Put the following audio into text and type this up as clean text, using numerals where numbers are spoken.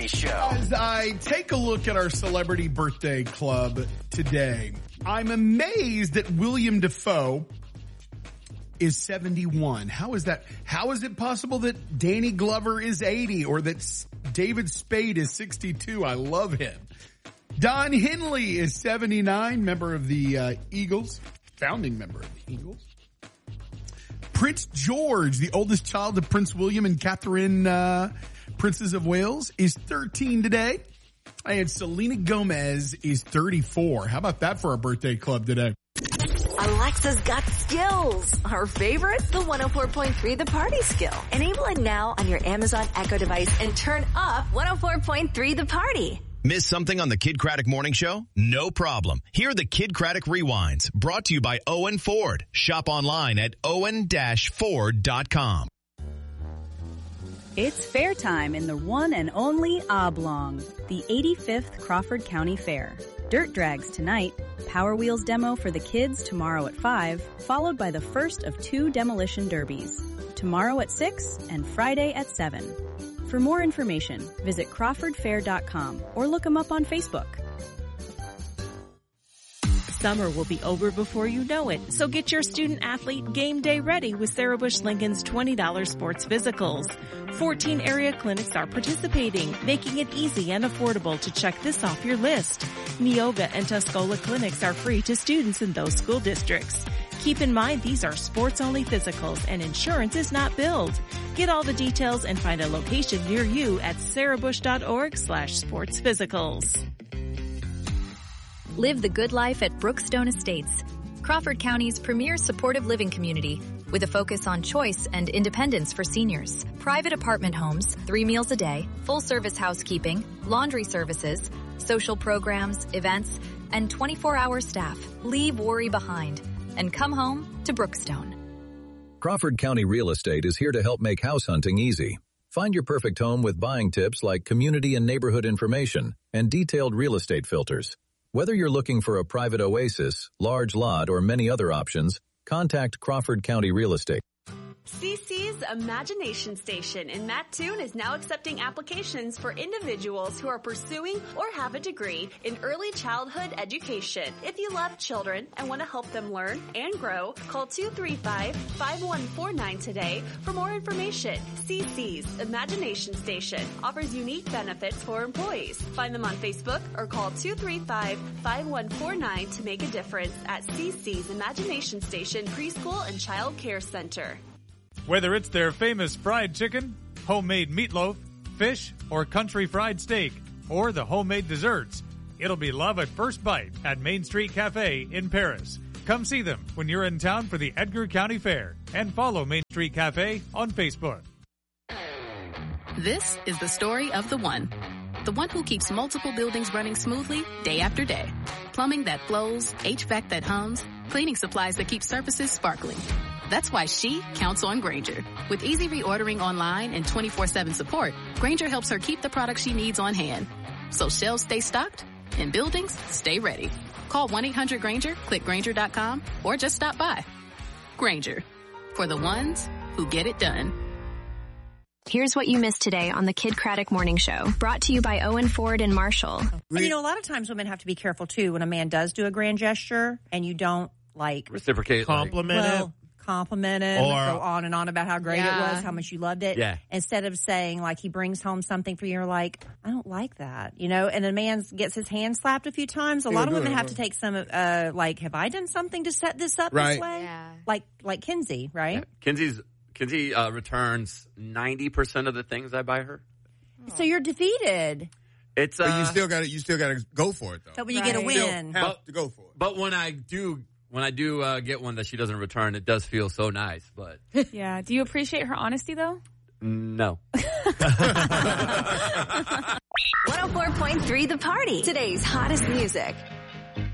Morning Show. As I take a look at our celebrity birthday club today, I'm amazed that William Dafoe is 71. How is that? How is it possible that Danny Glover is 80 or that David Spade is 62? I love him. Don Henley is 79, member of the Eagles, founding member of the Eagles. Prince George, the oldest child of Prince William and Catherine, Princess of Wales, is 13 today. And Selena Gomez is 34. How about that for our birthday club today? Alexa's got skills. Her favorite? The 104.3 The Party skill. Enable it now on your Amazon Echo device and turn up 104.3 The Party. Miss something on the Kid Craddock Morning Show? No problem. Hear the Kid Craddock Rewinds, brought to you by Owen Ford. Shop online at owen-ford.com. It's fair time in the one and only Oblong, the 85th Crawford County Fair. Dirt drags tonight, Power Wheels demo for the kids tomorrow at 5, followed by the first of 2 demolition derbies. Tomorrow at 6 and Friday at 7. For more information, visit crawfordfair.com or look them up on Facebook. Summer will be over before you know it, so get your student-athlete game day ready with Sarah Bush Lincoln's $20 sports physicals. 14 area clinics are participating, making it easy and affordable to check this off your list. Neova and Tuscola clinics are free to students in those school districts. Keep in mind these are sports-only physicals and insurance is not billed. Get all the details and find a location near you at sarahbush.org/sportsphysicals. Live the good life at Brookstone Estates, Crawford County's premier supportive living community with a focus on choice and independence for seniors. Private apartment homes, 3 meals a day, full-service housekeeping, laundry services, social programs, events, and 24-hour staff. Leave worry behind and come home to Brookstone. Crawford County Real Estate is here to help make house hunting easy. Find your perfect home with buying tips like community and neighborhood information and detailed real estate filters. Whether you're looking for a private oasis, large lot, or many other options, contact Crawford County Real Estate. CC's Imagination Station in Mattoon is now accepting applications for individuals who are pursuing or have a degree in early childhood education. If you love children and want to help them learn and grow, call 235-5149 today for more information. CC's Imagination Station offers unique benefits for employees. Find them on Facebook or call 235-5149 to make a difference at CC's Imagination Station Preschool and Child Care Center. Whether it's their famous fried chicken, homemade meatloaf, fish, or country fried steak, or the homemade desserts, it'll be love at first bite at Main Street Cafe in Paris. Come see them when you're in town for the Edgar County Fair and follow Main Street Cafe on Facebook. This is the story of the one who keeps multiple buildings running smoothly day after day. Plumbing that flows, HVAC that hums, cleaning supplies that keep surfaces sparkling. That's why she counts on Grainger. With easy reordering online and 24/7 support, Grainger helps her keep the products she needs on hand. So shelves stay stocked and buildings stay ready. Call 1-800-GRAINGER, click Grainger.com, or just stop by. Grainger, for the ones who get it done. Here's what you missed today on the Kid Craddock Morning Show, brought to you by Owen Ford and Marshall. And a lot of times women have to be careful, too, when a man does do a grand gesture and you don't, reciprocate. Compliment him, or go on and on about how great it was, how much you loved it. Yeah. Instead of saying, he brings home something for you, you're like, I don't like that, and a man gets his hand slapped a few times. A lot of women have to take some, have I done something to set this up this way? Yeah. Like Kinsey, right? Yeah. Kinsey returns 90% of the things I buy her. So you're defeated. It's but you still got to go for it though. But when you get a win, you have to go for it. But when I do get one that she doesn't return, it does feel so nice. But yeah, do you appreciate her honesty though? No. 104.3 The Party. Today's hottest music.